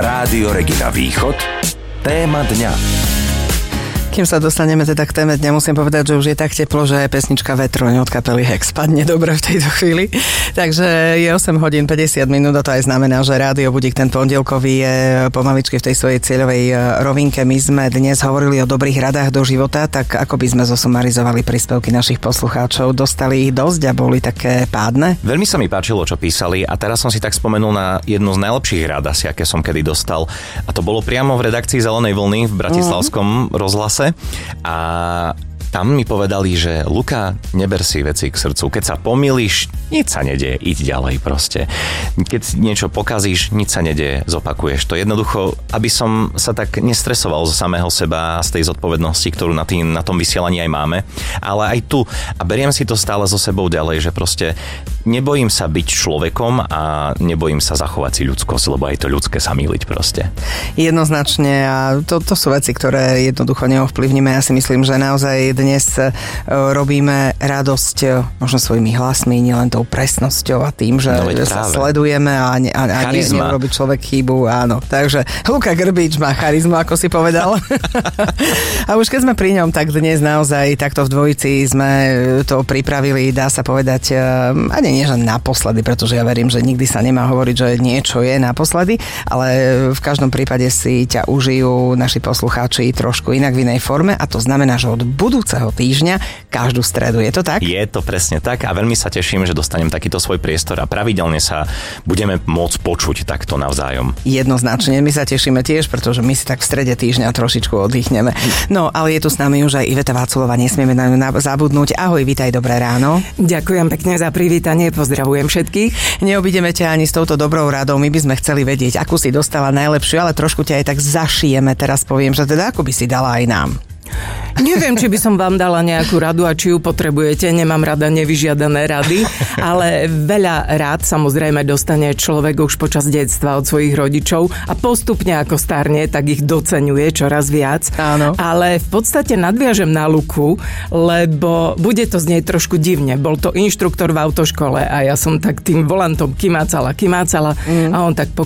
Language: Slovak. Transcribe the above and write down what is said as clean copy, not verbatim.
Rádio Regina Východ. Téma dňa. Kým sa dostaneme teda k téme dňa, musím povedať, že už je tak teplo, že aj pesnička Vetroň od kapely Hex padne dobre v tejto chvíli. Takže je 8 hodín 50 minút a to aj znamená, že Rádio Budík ten pondelkový je pomaličky v tej svojej cieľovej rovinke. My sme dnes hovorili o dobrých radách do života, tak ako by sme zosumarizovali príspevky našich poslucháčov. Dostali ich dosť a boli také pádne? Veľmi sa mi páčilo, čo písali a teraz som si tak spomenul na jednu z najlepších rád asi, aké som kedy dostal. A to bolo priamo v redakcii Zelenej vlny v bratislavskom rozhlase. A tam mi povedali, že Luka, neber si veci k srdcu. Keď sa pomýliš, nič sa nedieje, iď ďalej proste. Keď niečo pokazíš, nič sa nedieje, zopakuješ to. Jednoducho, aby som sa tak nestresoval zo samého seba, z tej zodpovednosti, ktorú na tom vysielaní aj máme, ale aj tu. A beriem si to stále so sebou ďalej, že proste nebojím sa byť človekom a nebojím sa zachovať si ľudskosť, lebo aj to ľudské sa mýliť proste. Jednoznačne a to sú veci, ktoré jednoducho neovplyvníme. Ja si myslím, že naozaj dnes robíme radosť možno svojimi hlasmi, nielen tou presnosťou a tým, že sa sledujeme a neurobi človek chybu. Áno. Takže Luka Grbič má charizmu, ako si povedal. A už keď sme pri ňom, tak dnes naozaj takto v dvojici sme to pripravili, dá sa povedať, ani nie, že naposledy, pretože ja verím, že nikdy sa nemá hovoriť, že niečo je naposledy, ale v každom prípade si ťa užijú naši poslucháči trošku inak v inej forme a to znamená, že od budúceho týždňa každú stredu. Je to tak? Je to presne tak a veľmi sa teším, že dostanem takýto svoj priestor a pravidelne sa budeme môcť počuť takto navzájom. Jednoznačne, my sa tešíme tiež, pretože my si tak v strede týždňa trošičku oddychneme. No, ale je tu s nami už aj Iveta Váculová, nesmieme na ňu zabudnúť. Ahoj, vítaj, dobré ráno. Ďakujem pekne za privítanie, pozdravujem všetkých. Neobídeme ťa ani s touto dobrou radou, my by sme chceli vedieť, akú si dostala najlepšiu, ale trošku ťa aj tak zašijeme, teraz poviem, že teda ako by si dala aj nám. Neviem, či by som vám dala nejakú radu a či ju potrebujete. Nemám rada nevyžiadané rady, ale veľa rád samozrejme dostane človek už počas detstva od svojich rodičov a postupne ako starne, tak ich doceňuje čoraz viac. Áno. Ale v podstate nadviažem na Luku, lebo bude to znieť trošku divne. Bol to inštruktor v autoškole a ja som tak tým volantom kymácala a on tak